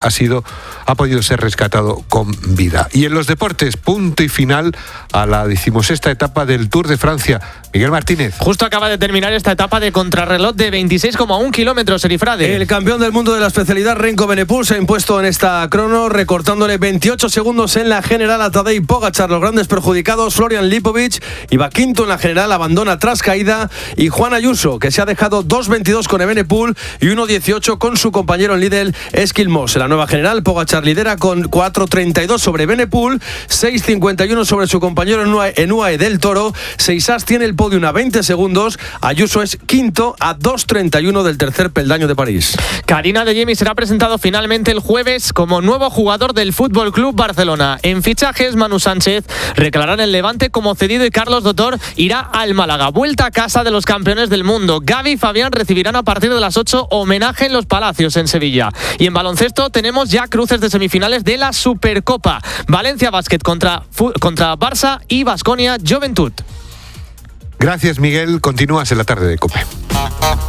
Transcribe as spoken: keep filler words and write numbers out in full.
ha sido, ha podido ser rescatado con vida. Y en los deportes, punto y final a la decimosexta etapa del Tour de Francia. Miguel Martínez. Justo acaba de terminar esta etapa de contrarreloj de veintiséis coma uno kilómetros, Erifrade. El campeón del mundo de la especialidad, Renko Benepul, se ha impuesto en esta crono, recortándole veintiocho segundos en la general a Tadej Pogačar. Los grandes perjudicados, Florian Lipovic, iba quinto en la general, abandona tras caída, y Juan Ayuso, que se ha dejado dos veintidós con Evenepoel y uno dieciocho con su compañero en líder, Eskil Moss. En la nueva general, Pogačar lidera con cuatro treinta y dos sobre Evenepoel, seis cincuenta y uno sobre su compañero en U A E del Toro. Seisas tiene el podium a veinte segundos. Ayuso es quinto a dos treinta y uno del tercer peldaño de París. Karina Adeyemi será presentado finalmente el jueves como nuevo jugador del Fútbol Club Barcelona. En fichajes, Manu Sánchez reclarará en el Levante como cedido y Carlos Dotor irá al Málaga. Vuelta a casa de los campeones del mundo. Gavi y Fabián recibirán a partir de las ocho homenaje en Los Palacios, en Sevilla. Y en baloncesto tenemos ya cruces de semifinales de la Supercopa. Valencia Basket contra, contra Barça y Baskonia Juventud. Gracias, Miguel. Continúas en la tarde de COPE.